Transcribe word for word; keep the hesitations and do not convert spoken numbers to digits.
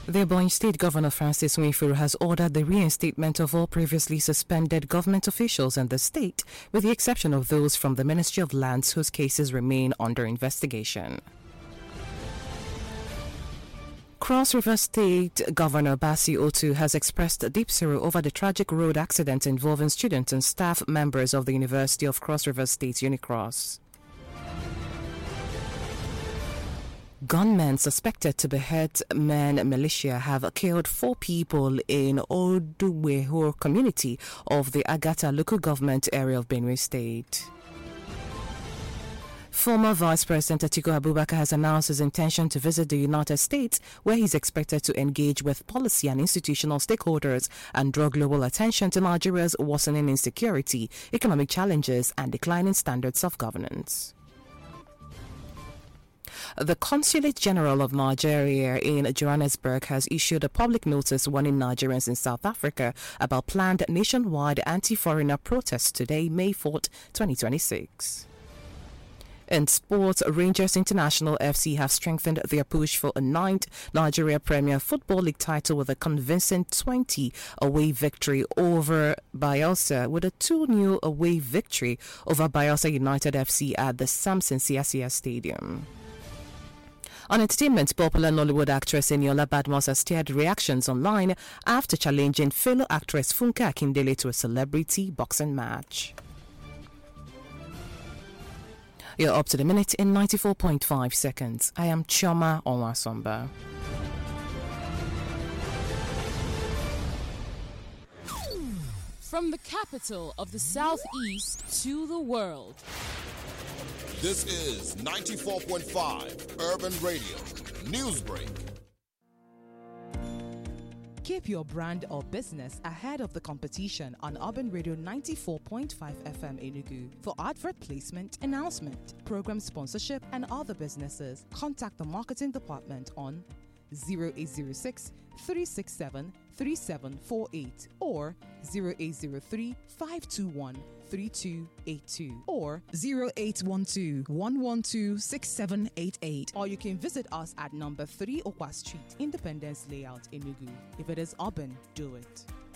The Ebonyi State Governor Francis Nwifuru has ordered the reinstatement of all previously suspended government officials in the state, with the exception of those from the Ministry of Lands whose cases remain under investigation. Cross River State Governor Basi Otu has expressed deep sorrow over the tragic road accident involving students and staff members of the University of Cross River State Unicross. Gunmen suspected to be herdsmen militia have killed four people in Oduweho community of the Agata local government area of Benue State. Former Vice President Atiku Abubakar has announced his intention to visit the United States, where he is expected to engage with policy and institutional stakeholders and draw global attention to Nigeria's worsening insecurity, economic challenges, and declining standards of governance. The Consulate General of Nigeria in Johannesburg has issued a public notice warning Nigerians in South Africa about planned nationwide anti-foreigner protests today, May fourth, twenty twenty-six. In sports, Rangers International F C have strengthened their push for a ninth Nigeria Premier Football League title with a convincing twenty away victory over Bayelsa, with a two nil away victory over Bayelsa United F C at the Samson Siasia Stadium. On entertainment, popular Nollywood actress Eniola Badmus has stirred reactions online after challenging fellow actress Funke Akindele to a celebrity boxing match. You're up to the minute in ninety-four point five seconds. I am Chioma Onwasomba. From the capital of the Southeast to the world. This is ninety-four point five Urban Radio Newsbreak. Keep your brand or business ahead of the competition on Urban Radio ninety-four point five F M Enugu. For advert placement, announcement, program sponsorship, and other businesses, contact the marketing department on zero eight zero six, three six seven, three seven four eight or zero eight zero three, five two one, three two eight two or zero eight one two, one one two, six seven eight eight, or you can visit us at number three Okwa Street, Independence Layout, Enugu. If it is urban, do it.